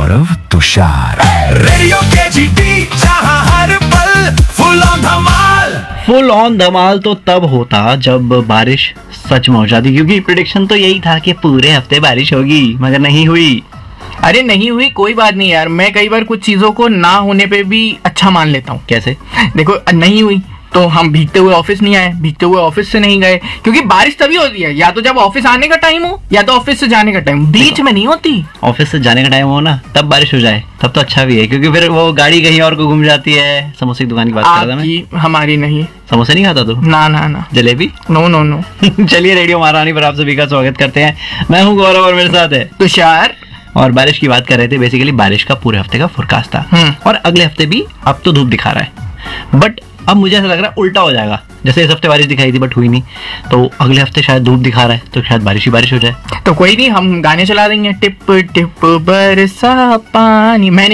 गौरव, Tushar. Radio KGT, जहां हर पल full on Dhamaal. Full on धमाल तो तब होता जब बारिश सच में हो जाती, क्योंकि प्रेडिक्शन तो यही था कि पूरे हफ्ते बारिश होगी, मगर नहीं हुई। अरे नहीं हुई कोई बात नहीं यार, मैं कई बार कुछ चीजों को ना होने पे भी अच्छा मान लेता हूँ। कैसे? देखो नहीं हुई तो हम भीगते हुए ऑफिस नहीं आए, भीगते हुए ऑफिस से नहीं गए, क्योंकि बारिश तभी होती है या तो जब ऑफिस आने का टाइम हो या तो ऑफिस से जाने का टाइम, बीच में नहीं होती। ऑफिस से जाने का टाइम हो ना तब बारिश हो जाए तब तो अच्छा भी है, क्योंकि फिर वो गाड़ी कहीं और को घूम जाती है। समोसे की दुकान की बात कर रहा था मैं। हमारी नहीं। समोसे नहीं खाता तू? ना ना ना। जलेबी? No no no. चलिए रेडियो महारानी पर आप सभी का स्वागत करते हैं। मैं हूँ गौरव और मेरे साथ है तुषार। और बारिश की बात कर रहे थे, बेसिकली बारिश का पूरे हफ्ते का फोरकास्ट था और अगले हफ्ते भी। अब तो धूप दिखा रहा है, बट अब मुझे ऐसा लग रहा है उल्टा हो जाएगा। जैसे इस हफ्ते बारिश दिखाई थी बट हुई नहीं, तो अगले हफ्ते शायद धूप दिखा रहा है तो शायद बारिश ही बारिश हो जाए। तो कोई नहीं, हम गाने चला देंगे, टिप टिप बरसा पानी। मैंने